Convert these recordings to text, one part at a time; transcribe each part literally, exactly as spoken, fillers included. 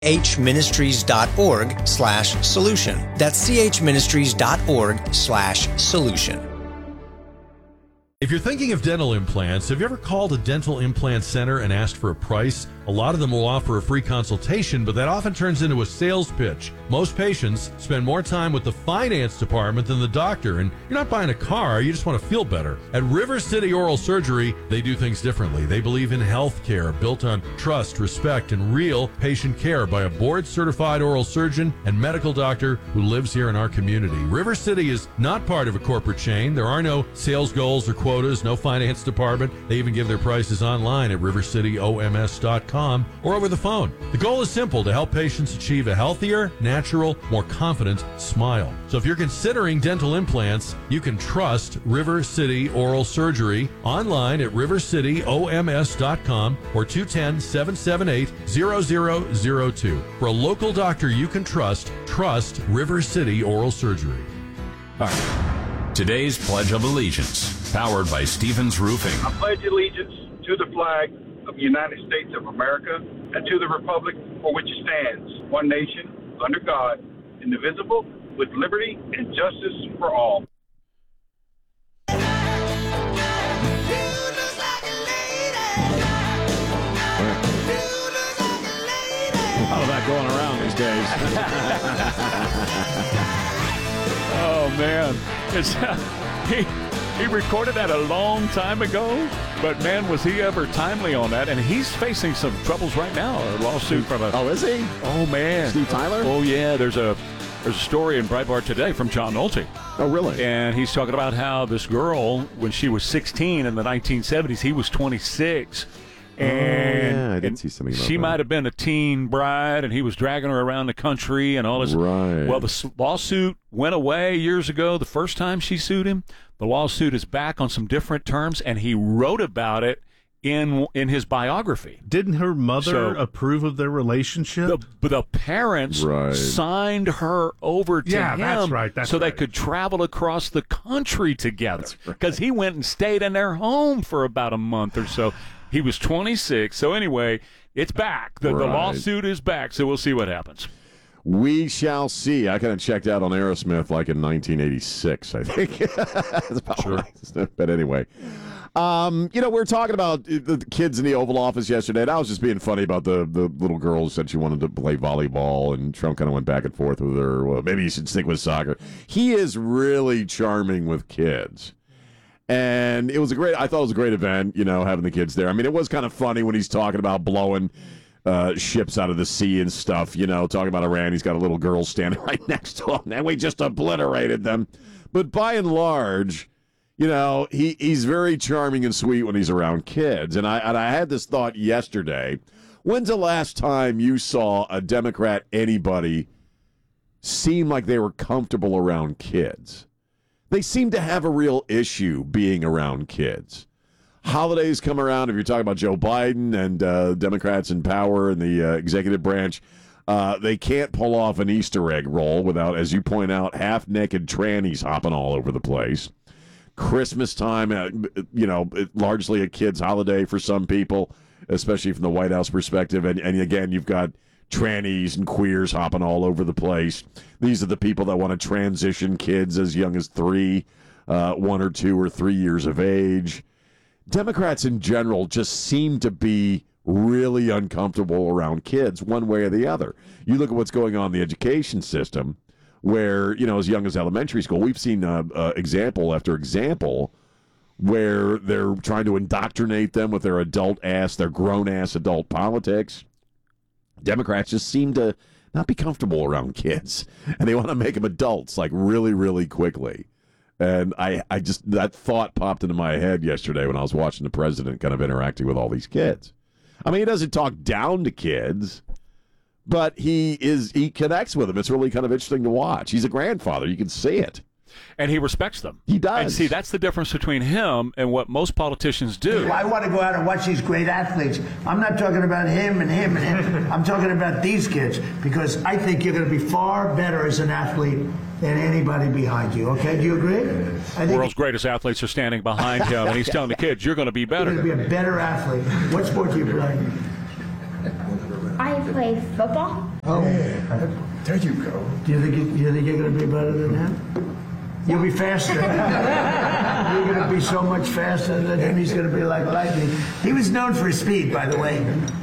chministries.org slash solution. That's chministries.org slash solution. If you're thinking of dental implants, have you ever called a dental implant center and asked for a price? A lot of them will offer a free consultation, but that often turns into a sales pitch. Most patients spend more time with the finance department than the doctor, and you're not buying a car, you just want to feel better. At River City Oral Surgery, they do things differently. They believe in health care built on trust, respect, and real patient care by a board-certified oral surgeon and medical doctor who lives here in our community. River City is not part of a corporate chain. There are no sales goals or quotas, no finance department. They even give their prices online at river city o m s dot com or over the phone. The goal is simple: to help patients achieve a healthier, natural, more confident smile. So if you're considering dental implants, you can trust River City Oral Surgery online at river city o m s dot com or two one zero, seven seven eight, zero zero zero two. For a local doctor you can trust, trust River City Oral Surgery. All right. Today's Pledge of Allegiance, powered by Stevens Roofing. I pledge allegiance to the flag of the United States of America and to the republic for which it stands, one nation, under God, indivisible, with liberty and justice for all. A lot of that going around these days. Oh, man. It's, uh, he, he recorded that a long time ago, but, man, was he ever timely on that? And he's facing some troubles right now, a lawsuit from a... Oh, is he? Oh, man. Steve Tyler? Oh, yeah. There's a there's a story in Breitbart today from John Nolte. Oh, really? And he's talking about how this girl, when she was sixteen in the nineteen seventies, he was twenty-six. And, oh, yeah, I did and see something about she that. might have been a teen bride, and he was dragging her around the country and all this. Right. Well, the lawsuit went away years ago, the first time she sued him. The lawsuit is back on some different terms, and he wrote about it in in his biography. Didn't her mother So- approve of their relationship? The, the parents Right. signed her over to Yeah, him that's right, that's so they right. could travel across the country together. right. Because he went and stayed in their home for about a month or so. He was twenty-six. So anyway, it's back. The, the Right. lawsuit is back, so we'll see what happens. We shall see. I kind of checked out on Aerosmith like in nineteen eighty-six, I think. That's about Sure. right. But anyway, um, you know, we were talking about the the kids in the Oval Office yesterday, and I was just being funny about the, the little girl who said she wanted to play volleyball, and Trump kind of went back and forth with her. Well, maybe you should stick with soccer. He is really charming with kids. And it was a great, I thought it was a great event, you know, having the kids there. I mean, it was kind of funny when he's talking about blowing uh, ships out of the sea and stuff, you know, talking about Iran. He's got a little girl standing right next to him, and we just obliterated them. But by and large, you know, he, he's very charming and sweet when he's around kids. And I, and I had this thought yesterday. When's the last time you saw a Democrat, anybody, seem like they were comfortable around kids? They seem to have a real issue being around kids. Holidays come around. If you're talking about Joe Biden and uh, Democrats in power and the uh, executive branch, uh, they can't pull off an Easter egg roll without, as you point out, half-naked trannies hopping all over the place. Christmas time, uh, you know, largely a kid's holiday for some people, especially from the White House perspective. And, and again, you've got trannies and queers hopping all over the place. These are the people that want to transition kids as young as three, uh, one or two or three years of age. Democrats in general just seem to be really uncomfortable around kids one way or the other. You look at what's going on in the education system where, you know, as young as elementary school, we've seen uh, uh, example after example where they're trying to indoctrinate them with their adult-ass, their grown-ass adult politics. Democrats just seem to not be comfortable around kids, and they want to make them adults, like, really, really quickly. And I, I just, that thought popped into my head yesterday when I was watching the president kind of interacting with all these kids. I mean, he doesn't talk down to kids, but he is, he connects with them. It's really kind of interesting to watch. He's a grandfather. You can see it. And he respects them. He does. And see, that's the difference between him and what most politicians do. I want to go out and watch these great athletes. I'm not talking about him and him and him. I'm talking about these kids because I think you're going to be far better as an athlete than anybody behind you. Okay? Do you agree? I think World's greatest athletes are standing behind him, and he's telling the kids, you're going to be you're better. going to be a better athlete. What sport do you play? I play football. Oh, There you go. do you think you, you think you're going to be better than him? You'll be faster. You're going to be so much faster than him. He's going to be like lightning. He was known for his speed, by the way.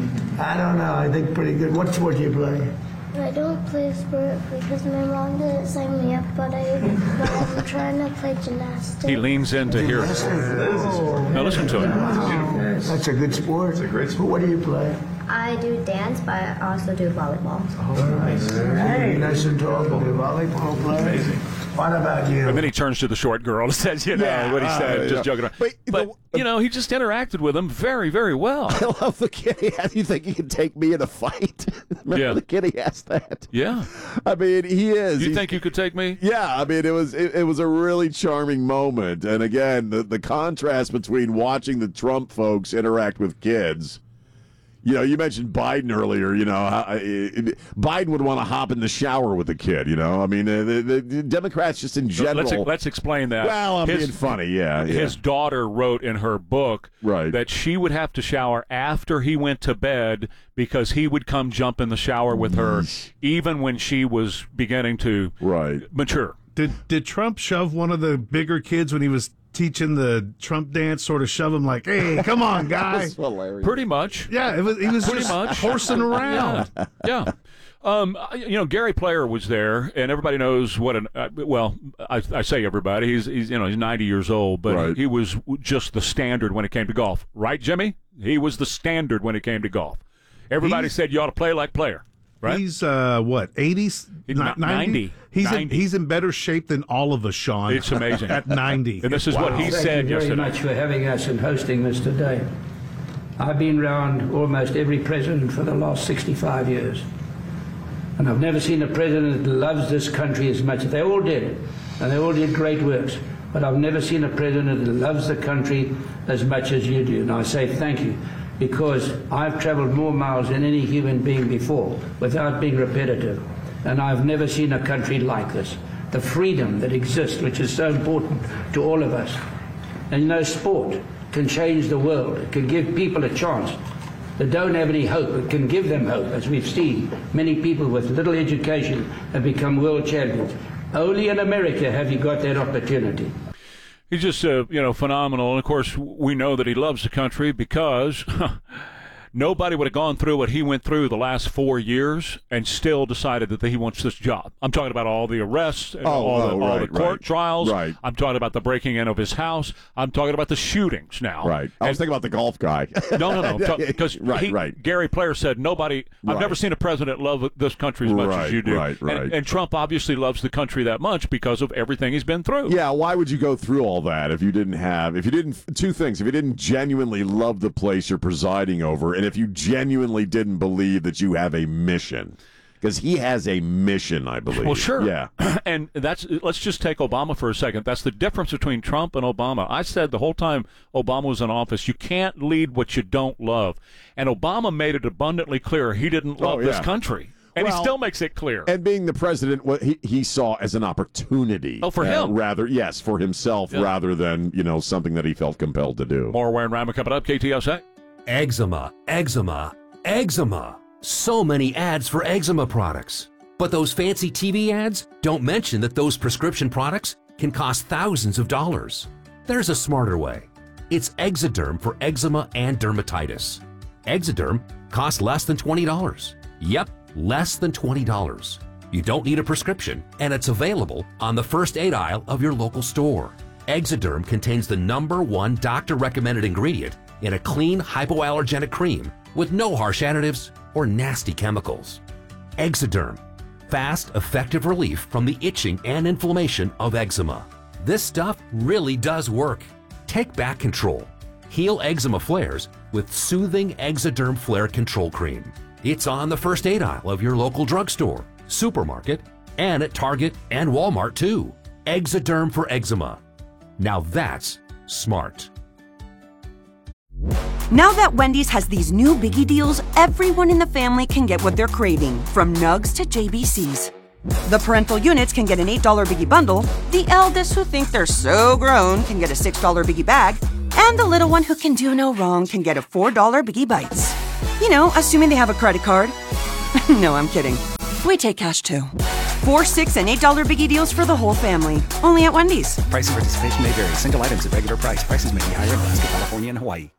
I don't know. I think pretty good. What sport do you play? I don't play sport because my mom didn't sign me up, but, I, but I'm trying to play gymnastics. He leans in to hear. Oh, Now listen to it. wow. That's a good sport. It's a great sport. What do you play? I do dance, but I also do volleyball. Oh, nice. Hey, nice and tall to be a volleyball player. Amazing. What about you? And then he turns to the short girl and says, you know, Yeah, what he said, uh, just yeah. joking around. But, But, the- you know, he just interacted with him very, very well. I love the kid. He asked, you think he can take me in a fight? Remember Yeah. the kid he asked that? Yeah. I mean, he is. You He's- think you could take me? Yeah, I mean, it was it, it was a really charming moment, and again, the the contrast between watching the Trump folks interact with kids. You know, you mentioned Biden earlier. You know, how, uh, Biden would want to hop in the shower with the kid. You know, I mean, uh, the, the, the Democrats just in general. Let's, let's explain that. Well, I'm his, being funny. Yeah, yeah. His daughter wrote in her book Right. that she would have to shower after he went to bed because he would come jump in the shower with her even when she was beginning to right. mature. Did did Trump shove one of the bigger kids when he was teaching the Trump dance? Sort of shove him like, "Hey, come on, guy!" That's hilarious. Pretty much. Yeah, it was. He was Pretty just much. horsing around. Yeah. yeah. Um, you know, Gary Player was there, and everybody knows what an uh, well. I, I say everybody. He's he's you know he's ninety years old, but Right. he was just the standard when it came to golf, right, Jimmy? He was the standard when it came to golf. Everybody He's- said you ought to play like Player, right? He's uh, what eighties, He's not- ninety. He's in, ninety. he's in better shape than all of us, Sean. It's amazing. At ninety, And this is what he Thank said you very yesterday. much for having us and hosting this today. I've been around almost every president for the last sixty-five years. And I've never seen a president that loves this country as much. They all did, and they all did great works. But I've never seen a president that loves the country as much as you do. And I say thank you, because I've traveled more miles than any human being before, without being repetitive. And I've never seen a country like this. The freedom that exists, which is so important to all of us. And you know, sport can change the world. It can give people a chance that don't have any hope. It can give them hope, as we've seen. Many people with little education have become world champions. Only in America have you got that opportunity. He's just, uh, you know, phenomenal. And, of course, we know that he loves the country because nobody would have gone through what he went through the last four years and still decided that he wants this job. I'm talking about all the arrests, and Oh, all, the, oh, all right, the court right. trials. Right. I'm talking about the breaking in of his house. I'm talking about the shootings now. Right. I was And- thinking about the golf guy. No, no, no. Because right, right. Gary Player said nobody. I've Right. never seen a president love this country as much Right, as you do. right, right. And, and Trump obviously loves the country that much because of everything he's been through. Yeah, why would you go through all that if you didn't have, if you didn't, two things, if you didn't genuinely love the place you're presiding over, and if you genuinely didn't believe that you have a mission. Because he has a mission, I believe. Well, sure. Yeah. And that's, let's just take Obama for a second. That's the difference between Trump and Obama. I said the whole time Obama was in office, you can't lead what you don't love. And Obama made it abundantly clear he didn't love Oh, this yeah. country. And Well, he still makes it clear. And being the president, what he, he saw as an opportunity. Oh, for uh, him. Rather, yes, for himself, Yeah. rather than, you know, something that he felt compelled to do. More Warren Rama coming up, K T S A. Eczema, eczema, eczema. So many ads for eczema products. But those fancy T V ads don't mention that those prescription products can cost thousands of dollars. There's a smarter way. It's Exoderm for eczema and dermatitis. Exoderm costs less than twenty dollars. Yep, less than twenty dollars. You don't need a prescription, and it's available on the first aid aisle of your local store. Exoderm contains the number one doctor-recommended ingredient in a clean hypoallergenic cream with no harsh additives or nasty chemicals. Exoderm, fast, effective relief from the itching and inflammation of eczema. This stuff really does work. Take back control. Heal eczema flares with soothing Exoderm Flare Control Cream. It's on the first aid aisle of your local drugstore, supermarket, and at Target and Walmart too. Exoderm for eczema. Now that's smart. Now that Wendy's has these new biggie deals, everyone in the family can get what they're craving, from nugs to J B Cs. The parental units can get an eight dollar biggie bundle, the eldest who think they're so grown can get a six dollar biggie bag, and the little one who can do no wrong can get a four dollar biggie bites. You know, assuming they have a credit card. No, I'm kidding. We take cash too. Four, six, and eight dollar biggie deals for the whole family. Only at Wendy's. Price and participation may vary. Single items at regular price. Prices may be higher in Alaska, California, and Hawaii.